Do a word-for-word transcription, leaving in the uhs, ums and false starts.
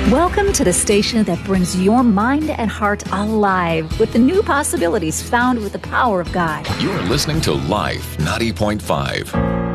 Welcome to the station that brings your mind and heart alive with the new possibilities found with the power of God. You're listening to Life ninety point five.